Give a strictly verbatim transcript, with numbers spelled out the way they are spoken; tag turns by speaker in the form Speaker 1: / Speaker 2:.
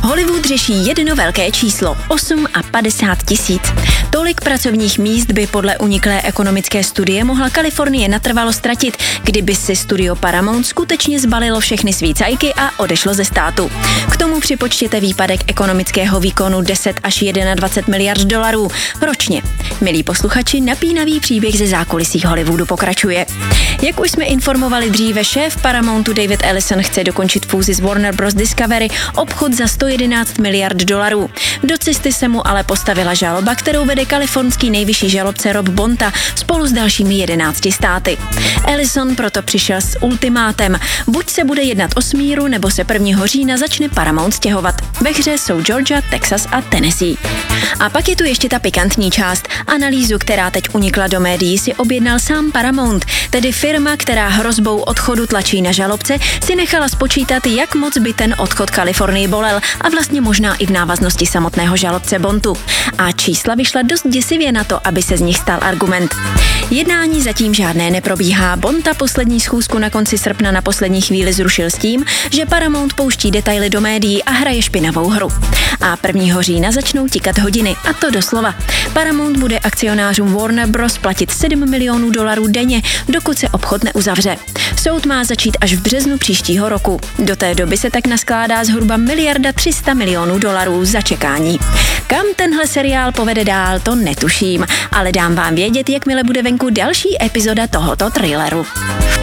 Speaker 1: Hollywood řeší jedno velké číslo, osm a padesát tisíc. Tolik pracovních míst by podle uniklé ekonomické studie mohla Kalifornie natrvalo ztratit, kdyby si studio Paramount skutečně zbalilo všechny svý cajky a odešlo ze státu. K tomu připočtěte výpadek ekonomického výkonu deset až dvacet jedna miliard dolarů ročně. Milí posluchači, napínavý příběh ze zákulisí Hollywoodu pokračuje. Jak už jsme informovali dříve, šéf Paramountu David Ellison chce dokončit fúzi s Warner Bros. Discovery, obchod za sto jedenáct miliard dolarů. Do cesty se mu ale postavila žaloba, kterou vede kalifornský nejvyšší žalobce Rob Bonta spolu s dalšími jedenácti státy. Ellison proto přišel s ultimátem. Buď se bude jednat o smíru, nebo se prvního října začne Paramount stěhovat. Ve hře jsou Georgia, Texas a Tennessee. A pak je tu ještě ta pikantní část. Analýzu, která teď unikla do médií, si objednal sám Paramount, tedy firma, která hrozbou odchodu tlačí na žalobce, si nechala spočítat, jak moc by ten odchod Kalifornii bolel a vlastně možná i v návaznosti samotného žalobce Bontu. A čísla vyšla dost děsivě na to, aby se z nich stal argument. Jednání zatím žádné neprobíhá. Bonta poslední schůzku na konci srpna na poslední chvíli zrušil s tím, že Paramount pouští detaily do médií a hraje špinavou hru. A prvního října začnou tikat hodiny, a to doslova. Paramount bude akcionářům Warner Bros. Platit sedm milionů dolarů denně, dokud se obchod neuzavře. Soud má začít až v březnu příštího roku. Do té doby se tak naskládá zhruba miliarda tři sta milionů dolarů za čekání. Kam tenhle seriál povede dál, to netuším, ale dám vám vědět, jakmile bude venku další epizoda tohoto thrilleru.